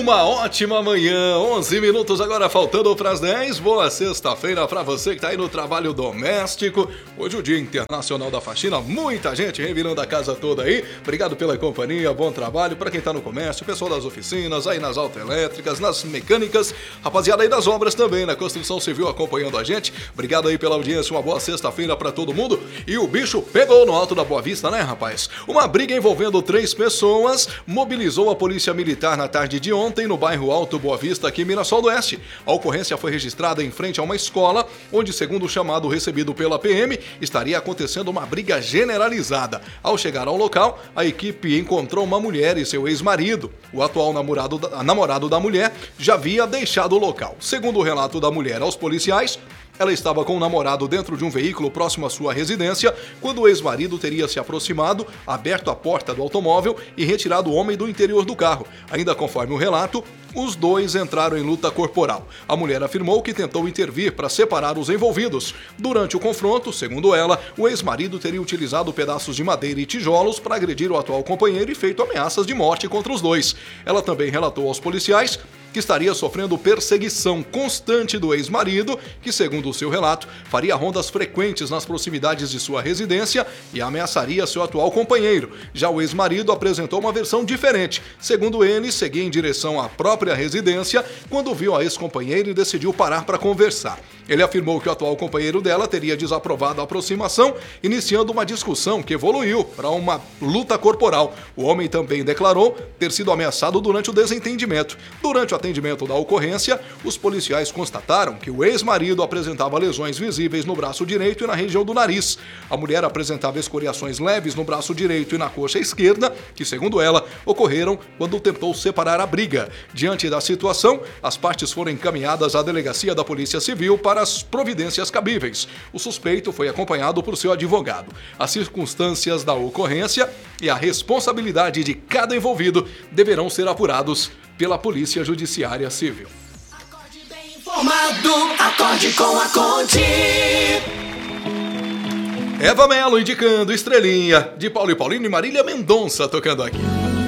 Uma ótima manhã, 11 minutos agora faltando para as 10. Boa sexta-feira para você que está aí no trabalho doméstico. Hoje é o Dia Internacional da Faxina, muita gente revirando a casa toda aí. Obrigado pela companhia, bom trabalho para quem está no comércio, pessoal das oficinas, aí nas autoelétricas, nas mecânicas, rapaziada aí das obras também, na construção civil acompanhando a gente. Obrigado aí pela audiência, uma boa sexta-feira para todo mundo. E o bicho pegou no Alto da Boa Vista, né, rapaz? Uma briga envolvendo 3 pessoas mobilizou a polícia militar na tarde de ontem no bairro Alto Boa Vista, aqui em Mirassol do Oeste. A ocorrência foi registrada em frente a uma escola, onde, segundo o chamado recebido pela PM, estaria acontecendo uma briga generalizada. Ao chegar ao local, a equipe encontrou uma mulher e seu ex-marido. O atual namorado da mulher já havia deixado o local. Segundo o relato da mulher aos policiais, ela estava com o namorado dentro de um veículo próximo à sua residência, quando o ex-marido teria se aproximado, aberto a porta do automóvel e retirado o homem do interior do carro. Ainda conforme o relato, os dois entraram em luta corporal. A mulher afirmou que tentou intervir para separar os envolvidos. Durante o confronto, segundo ela, o ex-marido teria utilizado pedaços de madeira e tijolos para agredir o atual companheiro e feito ameaças de morte contra os dois. Ela também relatou aos policiais que estaria sofrendo perseguição constante do ex-marido, que, segundo o seu relato, faria rondas frequentes nas proximidades de sua residência e ameaçaria seu atual companheiro. Já o ex-marido apresentou uma versão diferente. Segundo ele, seguia em direção à própria residência quando viu a ex-companheira e decidiu parar para conversar. Ele afirmou que o atual companheiro dela teria desaprovado a aproximação, iniciando uma discussão que evoluiu para uma luta corporal. O homem também declarou ter sido ameaçado durante o desentendimento. Durante o atendimento da ocorrência, os policiais constataram que o ex-marido apresentava lesões visíveis no braço direito e na região do nariz. A mulher apresentava escoriações leves no braço direito e na coxa esquerda, que, segundo ela, ocorreram quando tentou separar a briga. Diante da situação, as partes foram encaminhadas à delegacia da Polícia Civil para as providências cabíveis. O suspeito foi acompanhado por seu advogado. As circunstâncias da ocorrência e a responsabilidade de cada envolvido deverão ser apurados pela Polícia Judiciária Civil. Acorde bem informado, acorde com a Conte. Eva Mello indicando Estrelinha, de Paulo e Paulino e Marília Mendonça tocando aqui.